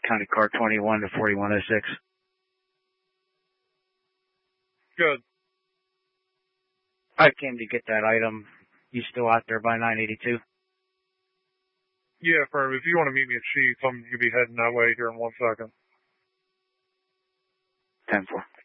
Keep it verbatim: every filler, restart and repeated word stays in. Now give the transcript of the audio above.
County Car twenty-one to forty-one oh six. Good. I came to get that item. You still out there by nine eighty-two? Yeah, firm. If you want to meet me at Chief, I'm going to be heading that way here in one second. ten four.